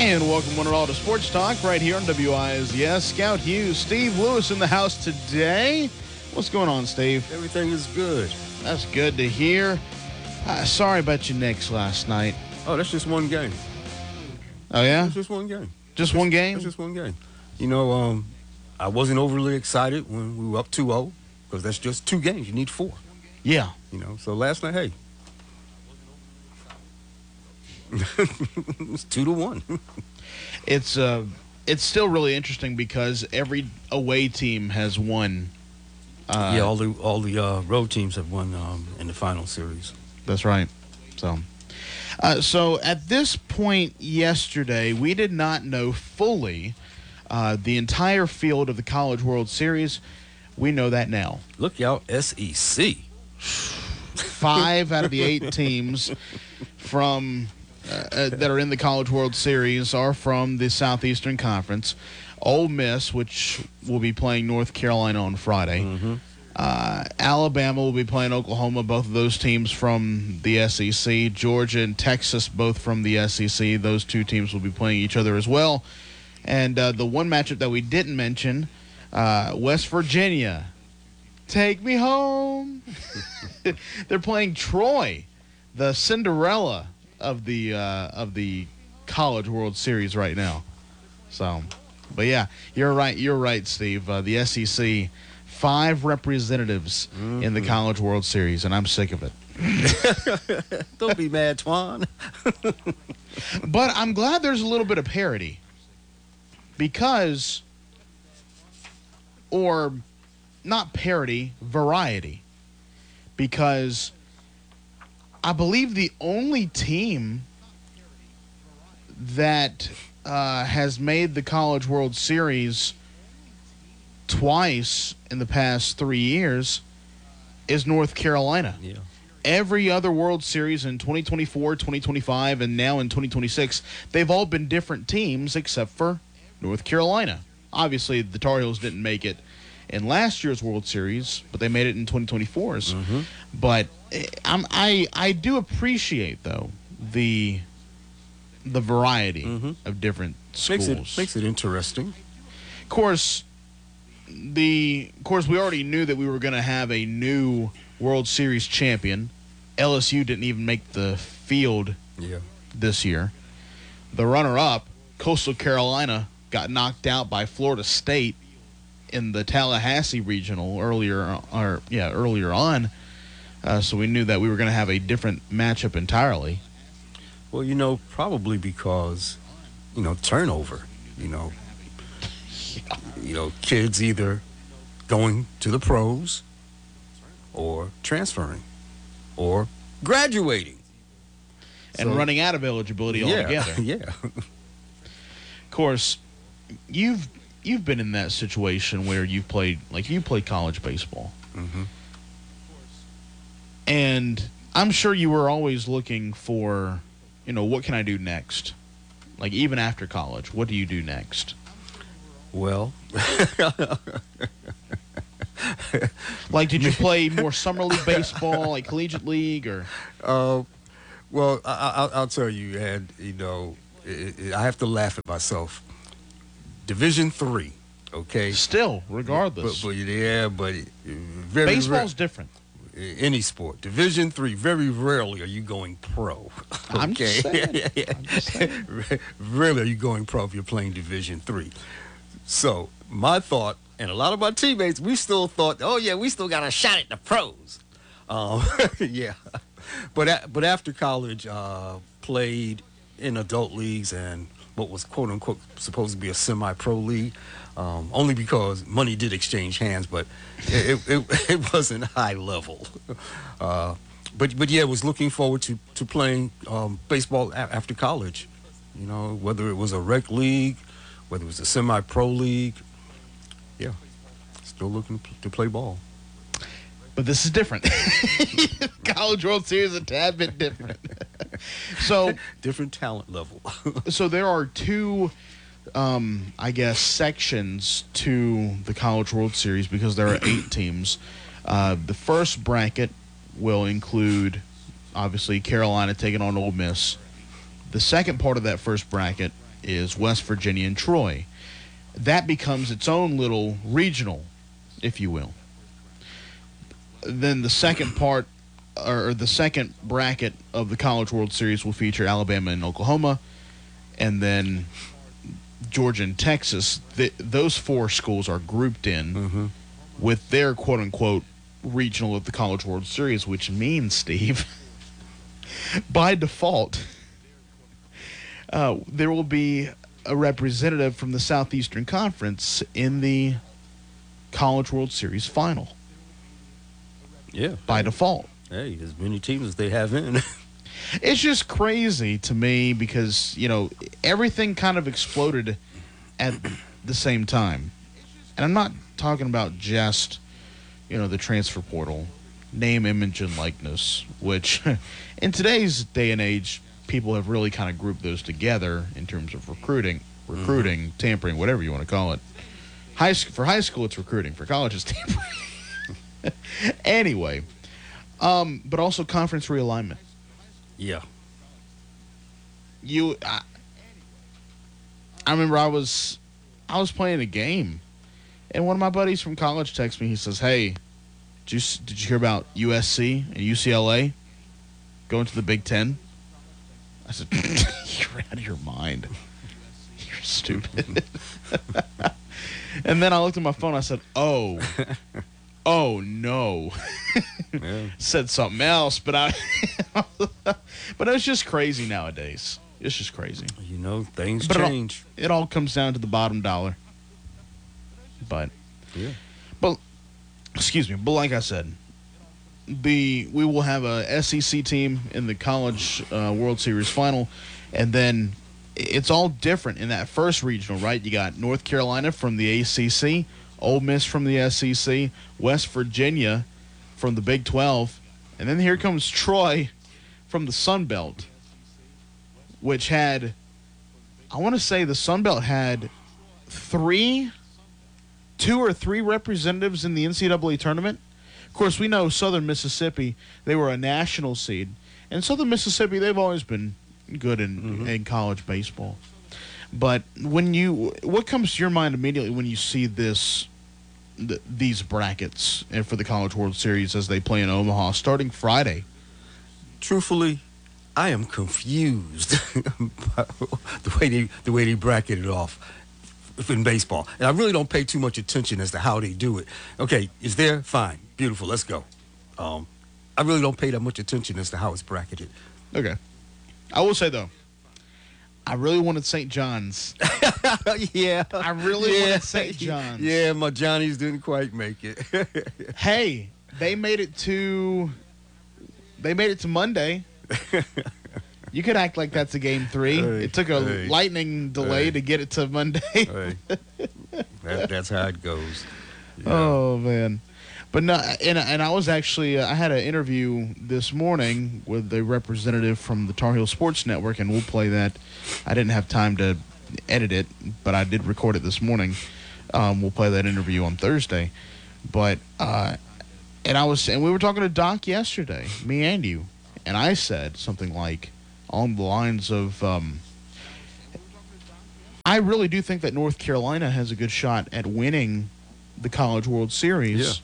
And welcome one and all to Sports Talk right here on WISS. Scout Hughes, Steve Lewis in the house today. What's going on, Steve? Everything is good. That's good to hear. Sorry about your Knicks last night. Oh, that's just one game. Oh, yeah? That's just one game. Just one game? That's just one game. You know, I wasn't overly excited when we were up 2-0 because that's just two games. You need four. Yeah. You know, so last night, hey. It's 2-1. It's still really interesting because every away team has won. All the road teams have won in the final series. That's right. So at this point yesterday, we did not know fully the entire field of the College World Series. We know that now. Look out, SEC. 5 out of the 8 teams from that are in the College World Series are from the Southeastern Conference. Ole Miss, which will be playing North Carolina on Friday. Mm-hmm. Alabama will be playing Oklahoma, both of those teams from the SEC. Georgia and Texas, both from the SEC. Those two teams will be playing each other as well. And the one matchup that we didn't mention, West Virginia, take me home. They're playing Troy, the Cinderella of the College World Series right now. So, but yeah, you're right, Steve. The SEC. 5 representatives in the College World Series, and I'm sick of it. Don't be mad, Twan. But I'm glad there's a little bit of parity because, or not parity, variety. Because I believe the only team that has made the College World Series twice in the past 3 years is North Carolina. Yeah. Every other World Series in 2024, 2025, and now in 2026, they've all been different teams except for North Carolina. Obviously, the Tar Heels didn't make it in last year's World Series, but they made it in 2024's. Mm-hmm. But I do appreciate, though, the variety of different schools. Makes it interesting. Of course, we already knew that we were going to have a new World Series champion. LSU didn't even make the field this year. The runner-up, Coastal Carolina, got knocked out by Florida State in the Tallahassee Regional earlier on. So we knew that we were going to have a different matchup entirely. Well, you know, probably because, turnover, kids either going to the pros or transferring or graduating. And running out of eligibility altogether. Yeah. Of course, you've been in that situation where you played college baseball. Mm-hmm. And I'm sure you were always looking for, what can I do next? Like, even after college, what do you do next? Well, like, did you play more summer league baseball, like collegiate league, or? Well, I'll tell you, and I have to laugh at myself. Division III, okay. Still, regardless. But very baseball's different. Any sport. Division III, very rarely are you going pro. Okay? I'm just saying. Rarely are you going pro if you're playing Division III. So my thought, and a lot of my teammates, we still thought, we still got a shot at the pros. Yeah. But after college, played in adult leagues and what was quote unquote supposed to be a semi-pro league, only because money did exchange hands, but it wasn't high level. But yeah, was looking forward to playing baseball after college. Whether it was a rec league, whether it was a semi-pro league, yeah, still looking to play ball. But this is different. College World Series is a tad bit different. So different talent level. So there are two, sections to the College World Series because there are 8 teams. The first bracket will include, obviously, Carolina taking on Ole Miss. The second part of that first bracket is West Virginia and Troy. That becomes its own little regional, if you will. Then the second part, or the second bracket of the College World Series will feature Alabama and Oklahoma, and then Georgia and Texas. Those four schools are grouped in with their quote-unquote regional of the College World Series, which means, Steve, by default, there will be a representative from the Southeastern Conference in the College World Series final. Yeah. By default. Hey, as many teams as they have in. It's just crazy to me because, everything kind of exploded at the same time. And I'm not talking about just, the transfer portal, name, image, and likeness, which in today's day and age, people have really kind of grouped those together in terms of recruiting, tampering, whatever you want to call it. For high school, it's recruiting. For college, it's tampering. Anyway, but also conference realignment. Yeah. I remember I was playing a game, and one of my buddies from college texts me. He says, "Hey, did you hear about USC and UCLA going to the Big Ten?" I said, "You're out of your mind. You're stupid." And then I looked at my phone. I said, "Oh no." Yeah. Said something else, but but it's just crazy nowadays. It's just crazy. Things change. It all comes down to the bottom dollar. But excuse me. But like I said, we will have a SEC team in the College World Series final, and then it's all different in that first regional, right? You got North Carolina from the ACC, Ole Miss from the SEC, West Virginia from the Big 12, and then here comes Troy from the Sun Belt, which had, I want to say the Sun Belt had two or three representatives in the NCAA tournament. Of course, we know Southern Mississippi, they were a national seed. And Southern Mississippi, they've always been good in college baseball. But what comes to your mind immediately when you see these brackets for the College World Series as they play in Omaha starting Friday? Truthfully, I am confused by the way they bracket it off in baseball, and I really don't pay too much attention as to how they do it. Okay, it's there, fine, beautiful, let's go. I really don't pay that much attention as to how it's bracketed. Okay, I will say though, I really wanted St. John's. Yeah, I really wanted St. John's. Yeah, my Johnnies didn't quite make it. Hey, they made it to Monday. You could act like that's a game 3. Hey, it took a lightning delay to get it to Monday. Hey. That's how it goes. Yeah. Oh man, but no, and I was actually I had an interview this morning with a representative from the Tar Heel Sports Network, and we'll play that. I didn't have time to edit it, but I did record it this morning. We'll play that interview on Thursday, but and we were talking to Doc yesterday, me and you, and I said something like on the lines of, I really do think that North Carolina has a good shot at winning the College World Series.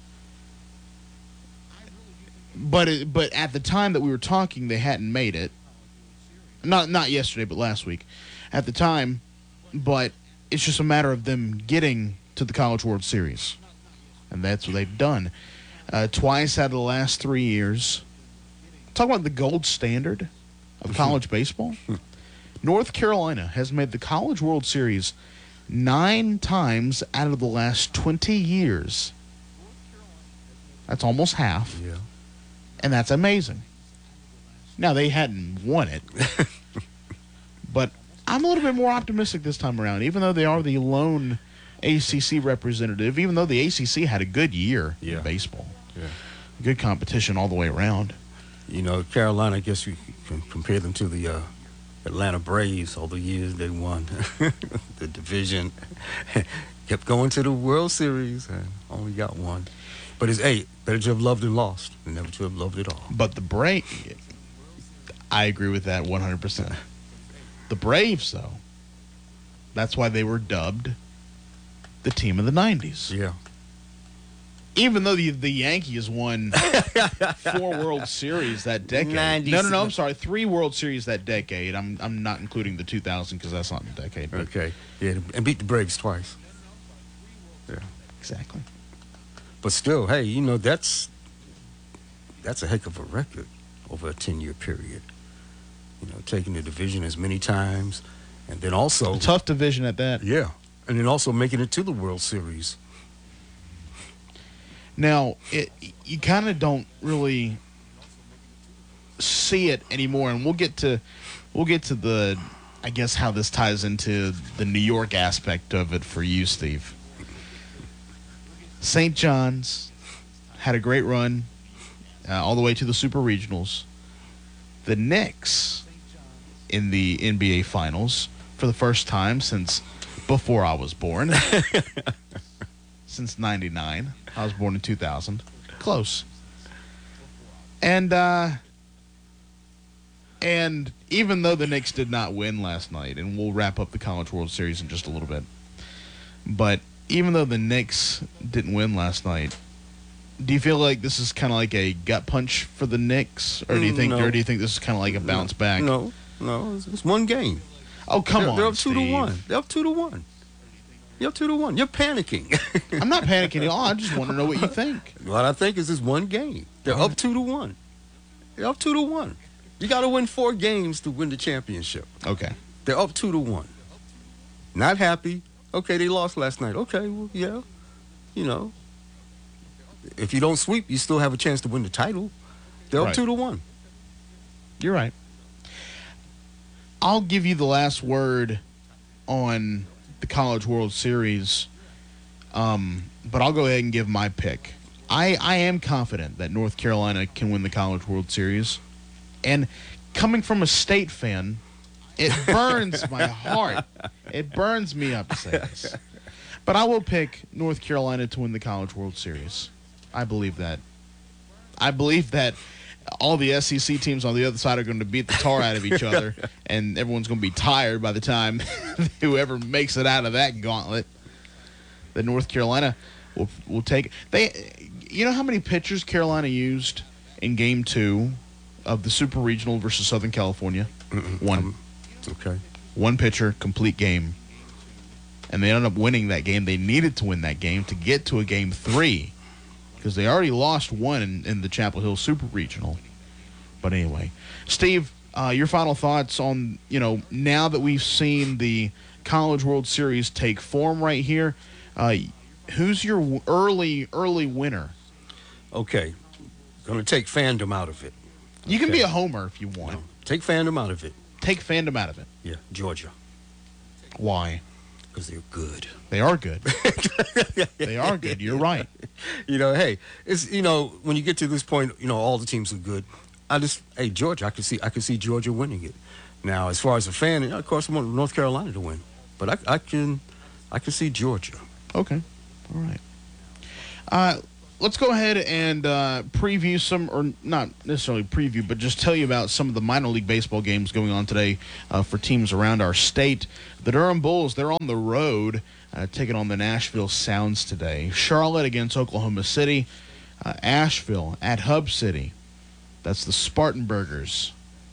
Yeah. But at the time that we were talking, they hadn't made it. Not yesterday, but last week. At the time, but it's just a matter of them getting to the College World Series. And that's what they've done. Twice out of the last 3 years. Talk about the gold standard of college baseball. North Carolina has made the College World Series 9 times out of the last 20 years. That's almost half. Yeah. And that's amazing. Now, they hadn't won it. But I'm a little bit more optimistic this time around, even though they are the lone ACC representative, even though the ACC had a good year in baseball. Yeah. Good competition all the way around. Carolina, I guess we can compare them to the Atlanta Braves all the years they won the division. Kept going to the World Series and only got one. But it's better to have loved and lost than never to have loved it all. But the Braves, I agree with that 100%. The Braves, though, That's why they were dubbed the team of the 90s. Yeah. Even though the Yankees won 4 World Series that decade. 90s. No, I'm sorry. 3 World Series that decade. I'm not including the 2000 because that's not the decade. But Okay. Yeah, and beat the Braves twice. Yeah. exactly. But still, hey, you know, that's a heck of a record over a 10-year period. You know, taking the division as many times, and then also A tough division at that. yeah, and then also making it to the World Series. Now, you kind of don't really see it anymore, and we'll get to the, I guess, how this ties into the New York aspect of it for you, Steve. St. John's had a great run all the way to the Super Regionals. The Knicks in the NBA Finals for the first time since before I was born. Since 99. I was born in 2000. Close. And even though the Knicks did not win last night, and we'll wrap up the College World Series in just a little bit, but even though the Knicks didn't win last night, do you feel like this is kind of like a gut punch for the Knicks, or do you think, No. or do you think this is kind of like a bounce back? No, it's one game. Oh, come on, They're up 2 to Steve. 1. They're up 2 to 1. You're up 2 to 1. You're panicking. I'm not panicking at all. I just want to know what you think. What I think is this one game. They're up 2 to 1. They're up 2 to 1. You got to win 4 games to win the championship. Okay. They're up 2 to 1. Not happy. Okay, they lost last night. Okay, well, yeah. You know, if you don't sweep, you still have a chance to win the title. They're up Right. 2 to 1. You're right. I'll give you the last word on the College World Series, but I'll go ahead and give my pick. I am confident that North Carolina can win the College World Series. And coming from a State fan, it burns my heart. It burns me up to say this. But I will pick North Carolina to win the College World Series. I believe that. I believe that all the SEC teams on the other side are going to beat the tar out of each other, and everyone's going to be tired by the time whoever makes it out of that gauntlet. That North Carolina will take. You know how many pitchers Carolina used in Game 2 of the Super Regional versus Southern California? One. Okay. One pitcher, complete game. And they ended up winning that game. They needed to win that game to get to a Game 3 because they already lost one in the Chapel Hill Super Regional. But anyway, Steve, your final thoughts on, now that we've seen the College World Series take form right here, who's your early winner? Okay. Going to take fandom out of it. You can Okay. be a homer if you want. No, take fandom out of it. Take fandom out of it. Yeah, Georgia. Why? Because they're good. They are good. They are good. You're right. Hey, it's when you get to this point, all the teams are good. Georgia, I could see Georgia winning it. Now, as far as a fan, of course, I want North Carolina to win, but I can see Georgia. Okay. All right. Let's go ahead and preview some, or not necessarily preview, but just tell you about some of the minor league baseball games going on today for teams around our state. The Durham Bulls, they're on the road, taking on the Nashville Sounds today. Charlotte against Oklahoma City. Asheville at Hub City. That's the Spartanburgers.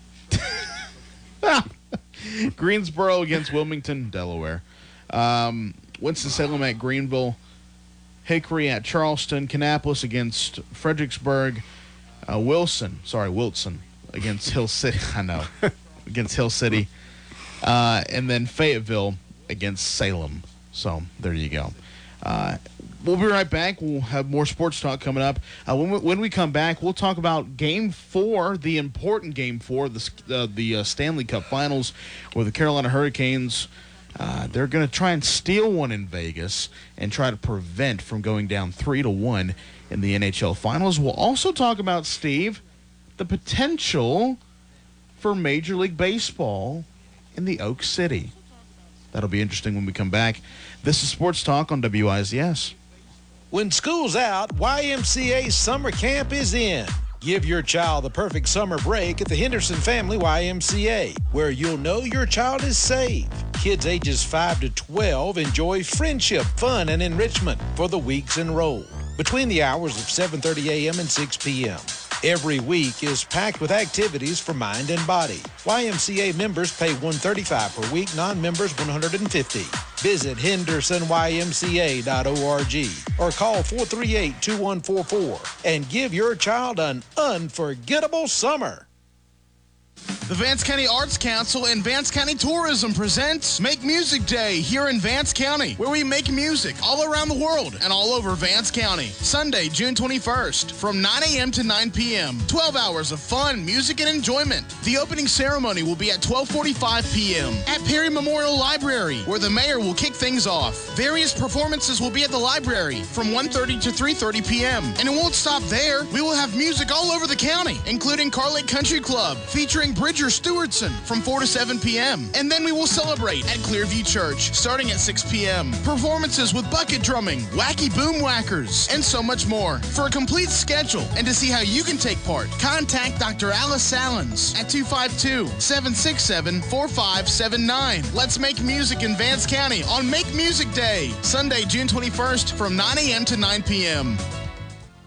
Greensboro against Wilmington, Delaware. Winston-Salem at Greenville. Hickory at Charleston. Kannapolis against Fredericksburg. Wilson against Hill City. I know. Against Hill City. And then Fayetteville against Salem. So there you go. We'll be right back. We'll have more sports talk coming up. When we come back, we'll talk about Game 4, the important Game 4, the Stanley Cup Finals, where the Carolina Hurricanes, they're going to try and steal one in Vegas and try to prevent from going down 3-1 in the NHL Finals. We'll also talk about, Steve, the potential for Major League Baseball in the Oak City. That'll be interesting when we come back. This is Sports Talk on WIZS. When school's out, YMCA Summer Camp is in. Give your child the perfect summer break at the Henderson Family YMCA, where you'll know your child is safe. Kids ages 5 to 12 enjoy friendship, fun, and enrichment for the weeks enrolled between the hours of 7:30 a.m. and 6 p.m. Every week is packed with activities for mind and body. YMCA members pay $135 per week, non-members $150. Visit hendersonymca.org or call 438-2144 and give your child an unforgettable summer. The Vance County Arts Council and Vance County Tourism presents Make Music Day here in Vance County, where we make music all around the world and all over Vance County. Sunday, June 21st, from 9 a.m. to 9 p.m. 12 hours of fun, music, and enjoyment. The opening ceremony will be at 12:45 p.m. at Perry Memorial Library, where the mayor will kick things off. Various performances will be at the library from 1:30 to 3:30 p.m. And it won't stop there. We will have music all over the county, including Car Lake Country Club, featuring Bridger Stewartson from 4 to 7 p.m. And then we will celebrate at Clearview Church starting at 6 p.m. Performances with bucket drumming, wacky boom whackers, and so much more. For a complete schedule and to see how you can take part, contact Dr. Alice Salins at 252-767-4579. Let's make music in Vance County on Make Music Day, Sunday, June 21st from 9 a.m. to 9 p.m.